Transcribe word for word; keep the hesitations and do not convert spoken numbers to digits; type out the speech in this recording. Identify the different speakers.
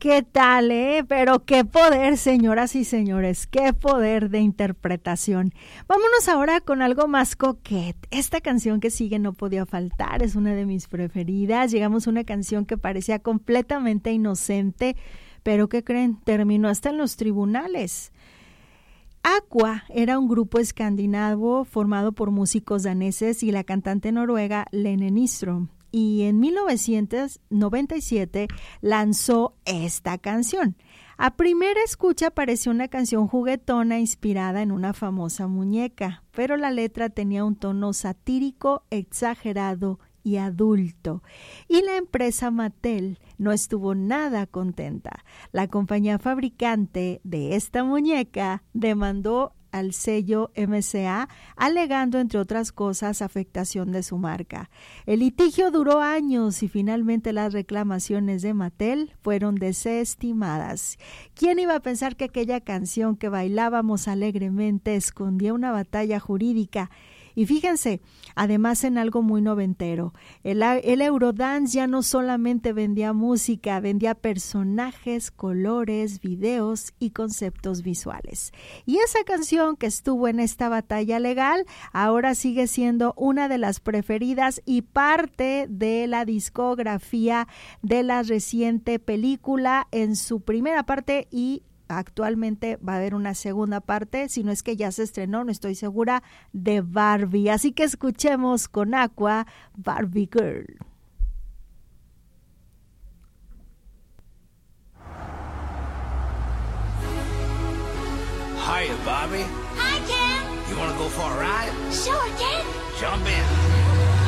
Speaker 1: ¿Qué tal, eh? Pero qué poder, señoras y señores, qué poder de interpretación. Vámonos ahora con algo más coquete. Esta canción que sigue no podía faltar, es una de mis preferidas. Llegamos a una canción que parecía completamente inocente, pero ¿qué creen? Terminó hasta en los tribunales. Aqua era un grupo escandinavo formado por músicos daneses y la cantante noruega Lene Nyström. Y en mil novecientos noventa y siete lanzó esta canción. A primera escucha pareció una canción juguetona inspirada en una famosa muñeca, pero la letra tenía un tono satírico, exagerado y adulto. Y la empresa Mattel no estuvo nada contenta. La compañía fabricante de esta muñeca demandó al sello M C A, alegando, entre otras cosas, afectación de su marca. El litigio duró años y finalmente las reclamaciones de Mattel fueron desestimadas. ¿Quién iba a pensar que aquella canción que bailábamos alegremente escondía una batalla jurídica? Y fíjense, además en algo muy noventero, el, el Eurodance ya no solamente vendía música, vendía personajes, colores, videos y conceptos visuales. Y esa canción que estuvo en esta batalla legal ahora sigue siendo una de las preferidas y parte de la discografía de la reciente película en su primera parte, y actualmente va a haber una segunda parte, si no es que ya se estrenó, no estoy segura, de Barbie. Así que escuchemos con Aqua, Barbie Girl.
Speaker 2: Hiya, Barbie.
Speaker 3: Hi, Ken.
Speaker 2: You want to go for a ride?
Speaker 3: Sure, Ken.
Speaker 2: Jump in.